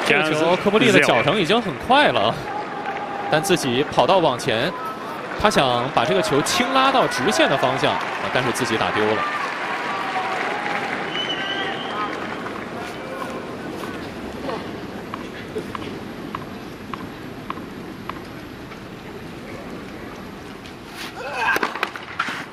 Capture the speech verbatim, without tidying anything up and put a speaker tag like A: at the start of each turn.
A: 这个球科布利的脚程已经很快了，但自己跑道往前，他想把这个球轻拉到直线的方向，但是自己打丢了。